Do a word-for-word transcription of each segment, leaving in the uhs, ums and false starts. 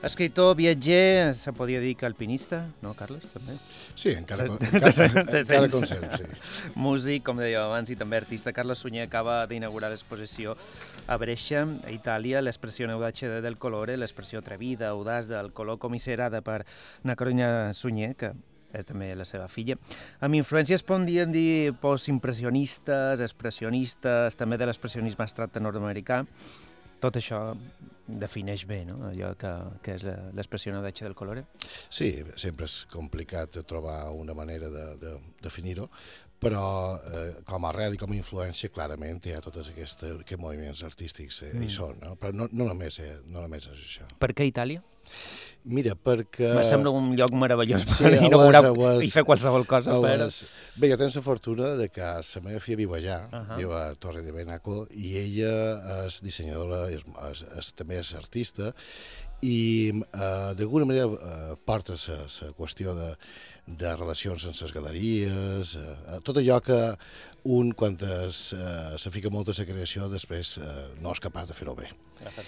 Escriptor, viatger, se podria dir que alpinista, no, Carles? També? Sí, encara, encara, encara conserv, sí. Músic, com dèiem abans, i també artista. Carles Sunyer acaba d'inaugurar l'exposició a Brescia, a Itàlia, l'espressió audace del colore, l'expressió atrevida, audaç del color, comisserada per na Carolina Sunyer, que és també la seva filla. Amb influències podríem dir postimpressionistes, expressionistes, també de l'expressionisme abstracte nord-americà. Tot això defineix bé, no?, allò que, que és l'expressió audace del colore. Sí, sempre és complicat trobar una manera de, de definir-ho, però eh, com a arrel i com a influència clarament hi ha tots aquests, aquests moviments artístics, eh, mm. hi són, no? Però no, no, només, eh, no només és això. Per què Itàlia? Mira, perquè... Me sembla un lloc meravellós sí, per inaugurar was, i fer qualsevol cosa. Per... Bé, jo tenc la fortuna de que la meva filla viu allà, uh -huh. viu a Torre de Benaco, i ella és dissenyadora, és, és, és, també és artista, i eh, d'alguna manera eh, porta la qüestió de, de relacions amb les galeries, eh, tot allò que un, quan es, eh, se fica molt a la creació, després eh, no és capaç de fer-ho bé.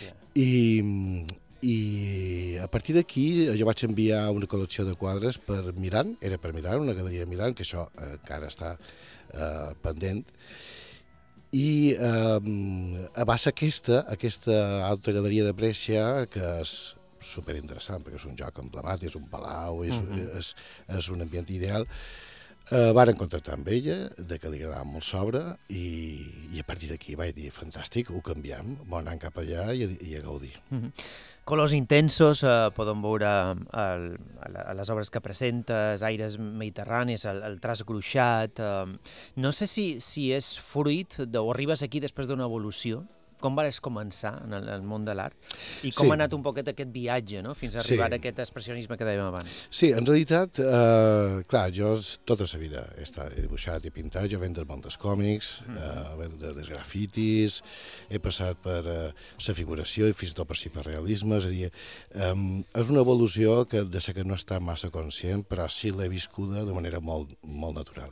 I... i a partir d'aquí jo vaig enviar una col·lecció de quadres per Milán, era per Milán, una galeria de Milán, que això eh, encara està eh, pendent, i eh, va ser aquesta, aquesta altra galeria de Brescia, que és superinteressant, perquè és un lloc emblemàtic, és un palau, és, uh-huh. és, és un ambient ideal. Uh, varen contactar amb ella, de que li agradava molt l'obra, i, i a partir d'aquí vaig dir, fantàstic, ho canviem, bon anant cap allà i, i a gaudir. Uh-huh. Colors intensos, eh, podem veure el, a les obres que presentes, aires mediterranis, el, el traç gruixat. Eh, no sé si, si és fruit de, o arribes aquí després d'una evolució. Com vas començar en el, el món de l'art? I com sí. ha anat un poquet aquest viatge, no?, fins a arribar sí. a aquest expressionisme que dèiem abans? Sí, en realitat, eh, clar, jo tota la vida he, estat, he dibuixat i pintat, jo venc del món dels còmics, mm. eh, venc de, dels grafitis, he passat per eh, la figuració i fins i tot per hiperrealisme, és a dir, eh, és una evolució que de ser que no està massa conscient, però sí l'he viscuda de manera molt, molt natural.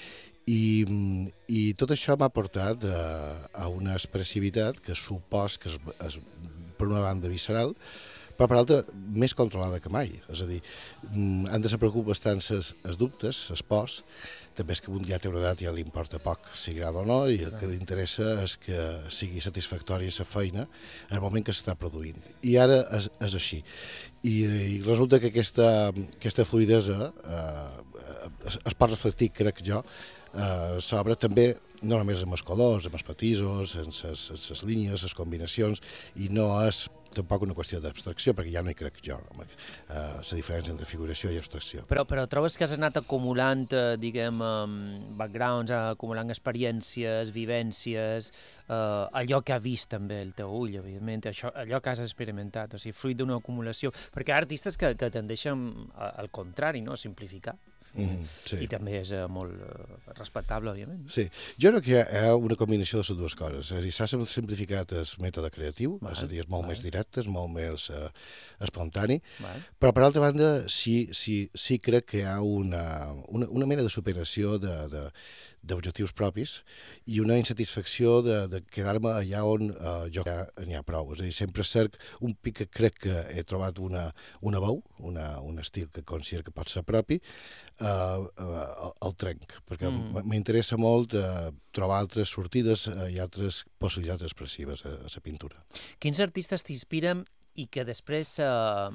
I, i tot això m'ha portat a, a una expressivitat que supos que és, és per una banda visceral, però per l'altra més controlada que mai. És a dir, han de ser preocupats bastant els dubtes, les pors, també és que un ja té una edat i ja li importa poc si agrada o no, i el que li interessa és que sigui satisfactòria la feina en el moment que s'està produint. I ara és, és així. I, i resulta que aquesta, aquesta fluidesa eh, es, es pot reflectir, crec jo, Uh, s'obre també no només amb els colors, amb els matisos, amb les línies, les combinacions, i no és tampoc una qüestió d'abstracció, perquè ja no hi crec jo, la uh, diferència entre figuració i abstracció. Però, però trobes que has anat acumulant, eh, diguem, um, backgrounds, acumulant experiències, vivències, uh, allò que ha vist també el teu ull, evidentment, això, allò que has experimentat, o sigui, fruit d'una acumulació, perquè hi ha artistes que, que tendeixen al contrari, no?, a simplificar. Mm, sí. I també és uh, molt uh, respectable, òbviament. Sí, jo crec que hi ha una combinació de les dues coses. És a dir, s'ha simplificat el mètode creatiu, val, és a dir, és molt val. més directe, és molt més uh, espontani, val. però per altra banda sí, sí, sí crec que hi ha una, una, una mena de superació de, de, d'objectius propis i una insatisfacció de, de quedar-me allà on uh, jo ja n'hi ha prou. És a dir, sempre cerc un pic que crec que he trobat una, una veu, una, un estil que considero que pot ser propi, Uh, uh, el trenc, perquè mm. m'interessa molt uh, trobar altres sortides uh, i altres possibilitats expressives a, a la pintura. Quins artistes t'inspiren i que després uh,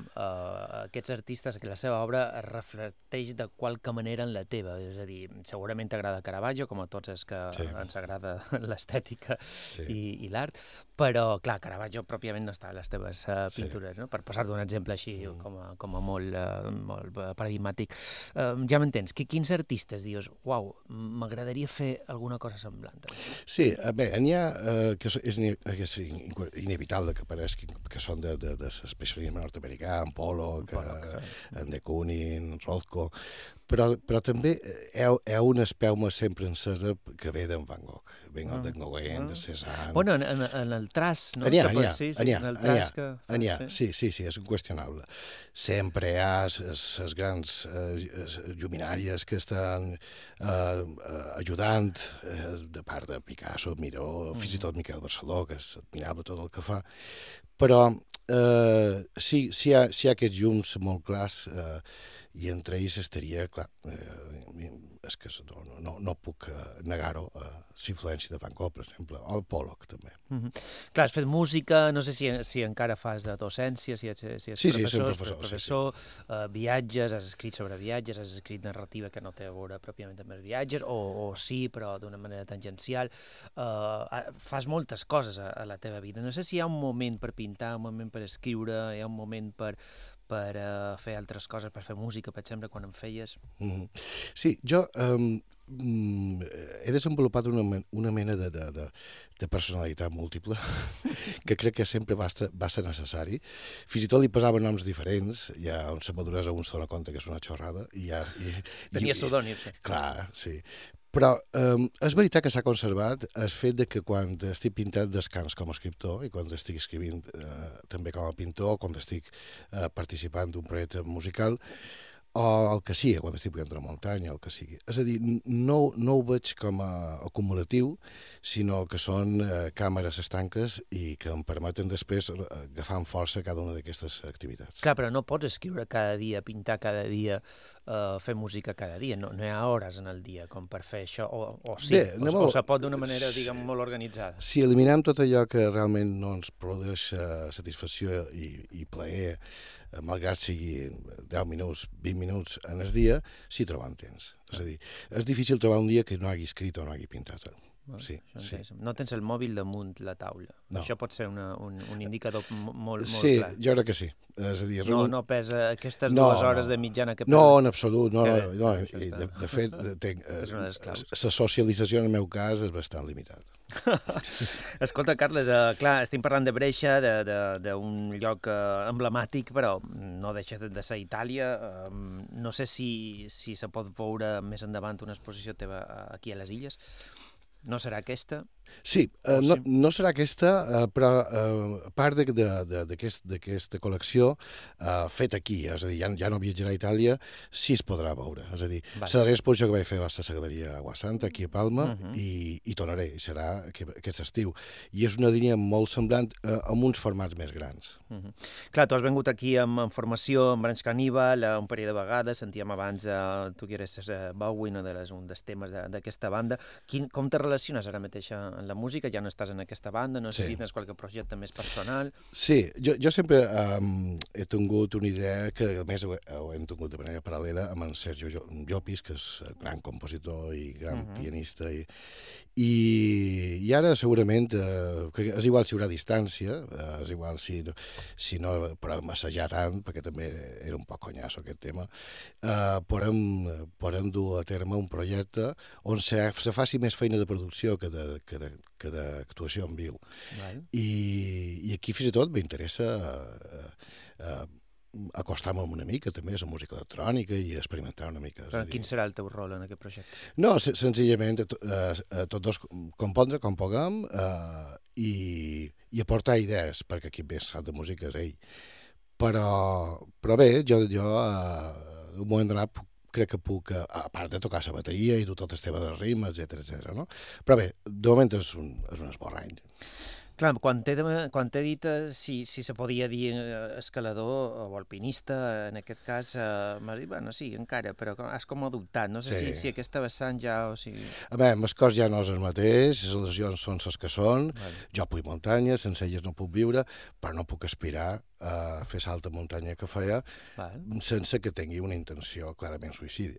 uh, aquests artistes, que la seva obra es reflecteix de qualque manera en la teva? És a dir, segurament t'agrada Caravaggio, com a tots els que sí. ens agrada l'estètica sí. i, i l'art, però, clar, Caravaggio pròpiament no està a les teves uh, pintures, sí. no? Per posar-te un exemple així mm. com, a, com a molt, uh, molt paradigmàtic. Uh, ja m'entens, que quins artistes dius, uau, m'agradaria fer alguna cosa semblant? Sí, bé, n'hi ha uh, que és, és, és inevitable que apareixin, que són de, de de l'especialisme nord-americà, en Polo, que, en De Kooning, en Rothko, però, però també hi ha, hi ha una espelma sempre encesa que ve d'en Van Gogh, ve ah, de Gauguin, ah. de Cézanne... Bueno, en, en, en el traç, no? N'hi ha, n'hi ha, sí, sí, n'hi ha, en el traç que... n'hi ha, sí, sí, sí, és inqüestionable. Sempre hi ha les grans eh, lluminàries que estan eh, ajudant, eh, de part de Picasso, Miró, mm. fins i tot Miquel Barceló, que és admirable tot el que fa, però uh, sí, sí, hi ha, sí hi ha aquests llums molt clars, uh, i entre ells estaria, clar, eh, és que no, no, no puc negar-ho, eh, l'influència de Van Gogh, per exemple, o el Pollock, també. Mm -hmm. Clar, has fet música, no sé si, si encara fas de docència, si ets, si ets sí, professor, sí, soc professor, professor sí, sí. Uh, viatges, has escrit sobre viatges, has escrit narrativa que no té a veure pròpiament amb els viatges, o, o sí, però d'una manera tangencial. Uh, fas moltes coses a, a la teva vida. No sé si hi ha un moment per pintar, un moment per escriure, hi ha un moment per per uh, fer altres coses, per fer música, per exemple, quan en feies? Mm-hmm. Sí, jo um, he desenvolupat una, una mena de, de, de, de personalitat múltiple que crec que sempre va, estar, va ser necessari. Fins i tot li posava noms diferents, ja on la maduresa un se dona compte que és una xorrada. I ja, i, Tenia i, pseudònims. Sí. Clar, sí. Però eh, és veritat que s'ha conservat el fet de que quan estic pintat descans com a escriptor i quan estic escrivint eh, també com a pintor, quan estic eh, participant d'un projecte musical, o el que sigui, quan estic pujant a la muntanya, el que sigui. És a dir, no, no ho veig com a acumulatiu, sinó que són eh, càmeres estanques i que em permeten després agafar amb força cada una d'aquestes activitats. Clar, però no pots escriure cada dia, pintar cada dia, uh, fer música cada dia. No, no hi ha hores en el dia com per fer això, o, o sí, Bé, o, o se pot d'una manera, diguem, molt organitzada. Si eliminem tot allò que realment no ens produeix uh, satisfacció i, i plaer, malgrat sigui deu minuts, vint minuts en el dia, sí trobem temps. És a dir, és difícil trobar un dia que no hagi escrit o no hagi pintat. Sí, sí. No tens el mòbil damunt la taula. No. Això pot ser una, un, un indicador molt, molt sí, clar. Sí, jo crec que sí. És a dir, no, no pesa aquestes no, dues hores no. de mitjana que pesa. No, en absolut. No, no, no. I de, de fet, tenc, la socialització en el meu cas és bastant limitada. Escolta, Carles, uh, clar, estem parlant de Brescia, d'un lloc uh, emblemàtic, però no deixa de ser Itàlia. Uh, no sé si, si se pot veure més endavant una exposició teva aquí a les Illes. No serà aquesta? Sí, eh, no, no serà aquesta, eh, però eh, a part d'aquesta aquest, col·lecció eh, feta aquí, és a dir, ja, ja no viatjarà a Itàlia, sí es podrà veure. És a dir, vale. La darrera exposició que vaig fer va ser a la Galeria Aguasanta, aquí a Palma, uh -huh. i, i tornaré, i serà aquest estiu. I és una línia molt semblant eh, amb uns formats més grans. Uh -huh. Clar, tu has vingut aquí amb, amb formació, amb Branch Caníbal, un parell de vegades, sentíem abans, eh, tu que eres eh, Bowie, no, de les, un dels temes d'aquesta banda. Quin, com te relaciones ara mateix en la música? Ja no estàs en aquesta banda, no sé sí. si tens qualque projecte més personal. Sí, jo, jo sempre um, he tingut una idea que, a més, ho, ho hem tingut de manera paral·lela amb en Sergio Llopis, que és gran compositor i gran uh -huh. pianista. I, i, i ara, segurament, eh, que és igual si hi haurà distància, eh, és igual si, si no podem assajar tant, perquè també era un poc conyasso aquest tema, eh, podem, podem dur a terme un projecte on se, se faci més feina de producció que de, que de, que d'actuació en viu. Vale. I, I aquí fins i tot m'interessa eh, eh, acostar-me una mica també a la música electrònica i experimentar una mica. Però quin serà el teu rol en aquest projecte? No, sen senzillament eh, tots dos compondre com puguem eh, i, i aportar idees, perquè aquí més sap de música és ell. Però, però bé, jo, jo eh, un moment donat crec que puc, a part de tocar la bateria i tot el tema dels ritmes, etcètera, etcètera, no? Però bé, de moment és un, és un esborrany. Clar, quan t'he dit si, si se podia dir escalador o alpinista, en aquest cas, eh, m'has dit, bueno, sí, encara, però has com adoptat. No sé sí. si, si aquesta vessant ja... O sigui... A veure, el cos ja no és el mateix, les lesions són les que són, vale. Jo puc muntanya, sense elles no puc viure, però no puc aspirar a fer l'alta muntanya que feia vale. Sense que tingui una intenció clarament suïcidi.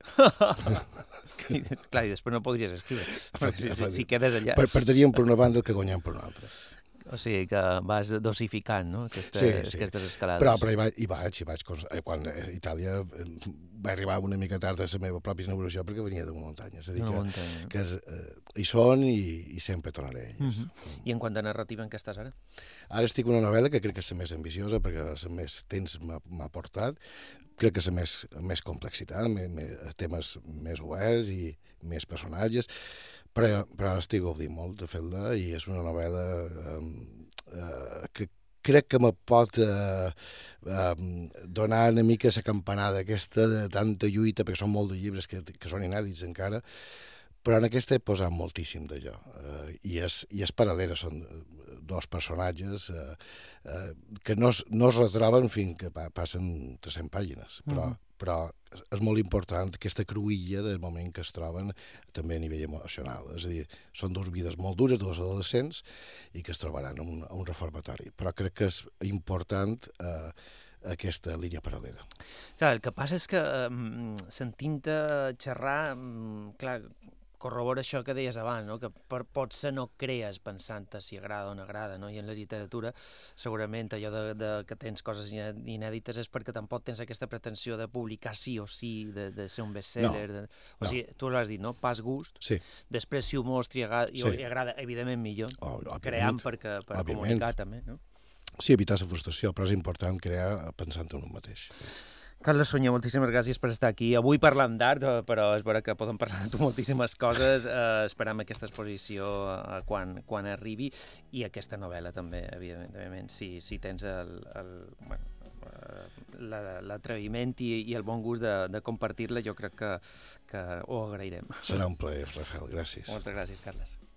Clar, i després no podries escriure, si, si, si quedes allà. Per, perdríem per una banda que guanyem per una altra. O sigui que vas dosificant, no?, aquestes, sí, sí. aquestes escalades. Però, però hi, vaig, hi vaig, hi vaig, quan a Itàlia va arribar una mica tard a la meva pròpia inauguració perquè venia de muntanya. És a dir, que, muntanya. que és, eh, hi són i, i sempre tornaré a elles. Uh -huh. I en quant a narrativa, en què estàs ara? Ara estic en una novel·la que crec que és la més ambiciosa perquè la més temps m'ha portat. Crec que és la més, més complexitat, més, més, temes més oberts i més personatges. Però, però estic gaudint molt de fer-la i és una novel·la eh, eh, que crec que me pot eh, eh, donar una mica la campanada aquesta de tanta lluita, perquè són molts de llibres que, que són inèdits encara, però en aquesta he posat moltíssim d'allò, eh, i, és, i és paral·lela, són dos personatges eh, eh, que no es, no es retroben fins que pa, passen tres-centes pàgines, però, uh -huh. però és molt important aquesta cruïlla del moment que es troben també a nivell emocional, és a dir, són dues vides molt dures, dos adolescents, i que es trobaran a un, a un reformatori, però crec que és important eh, aquesta línia paral·lela. Clar, el que passa és que eh, sentint-te xerrar, clar, corrobora això que deies abans, no? Que per, potser no crees pensant-te si agrada o no agrada, no? I en la literatura segurament allò de, de que tens coses inèdites és perquè tampoc tens aquesta pretensió de publicar sí o sí, de, de ser un bestseller. No, de... O no. sigui, tu l'has dit, no? Pas gust. Sí. Després, si ho mostri i agrada, sí. i agrada evidentment millor. Oh, creant perquè, per òbviament. Comunicar també, no? Sí, evitar la frustració, però és important crear pensant en un mateix. Carles Sunyer, moltíssimes gràcies per estar aquí. Avui parlant d'art, però és vera que podem parlar de tu moltíssimes coses. Eh, esperam aquesta exposició eh, quan, quan arribi, i aquesta novel·la també, evidentment, si, si tens el, el, bueno, l'atreviment i, i el bon gust de, de compartir-la, jo crec que, que ho agrairem. Serà un plaer, Rafael, gràcies. Moltes gràcies, Carles.